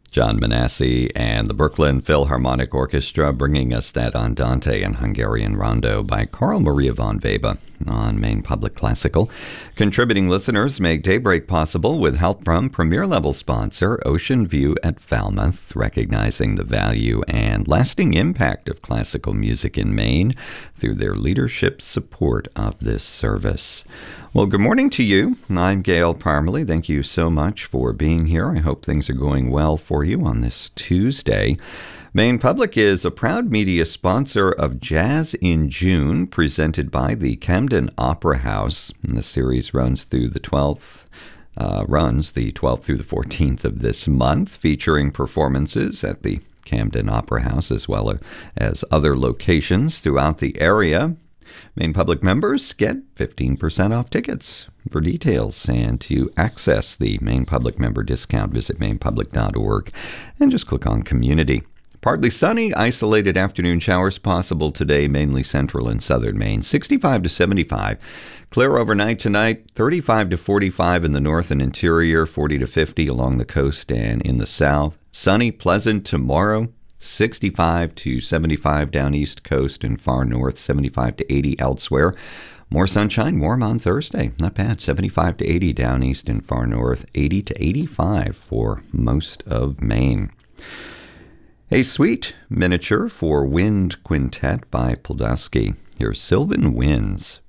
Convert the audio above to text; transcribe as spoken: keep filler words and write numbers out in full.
John Manassi and the Brooklyn Philharmonic Orchestra bringing us that Andante and Hungarian Rondo by Carl Maria von Weber on Maine Public Classical. Contributing listeners make Daybreak possible with help from premier-level sponsor Ocean View at Falmouth, recognizing the value and lasting impact of classical music in Maine through their leadership support of this service. Well, good morning to you. I'm Gail Parmalee. Thank you so much for being here. I hope things are going well for you on this Tuesday. Maine Public is a proud media sponsor of Jazz in June, presented by the Camden Opera House. And the series runs through the twelfth, uh, runs the twelfth through the fourteenth of this month, featuring performances at the Camden Opera House as well as other locations throughout the area. Maine Public members get fifteen percent off tickets. For details and to access the Maine Public member discount, visit maine public dot org and just click on Community. Partly sunny, isolated afternoon showers possible today, mainly central and southern Maine, sixty-five to seventy-five. Clear overnight tonight, thirty-five to forty-five in the north and interior, forty to fifty along the coast and in the south. Sunny, pleasant tomorrow. sixty-five to seventy-five down east coast and far north, seventy-five to eighty elsewhere. More sunshine, warm on Thursday. Not bad, seventy-five to eighty down east and far north, eighty to eighty-five for most of Maine. A sweet miniature for wind quintet by Poldowski. Here's Sylvan Winds.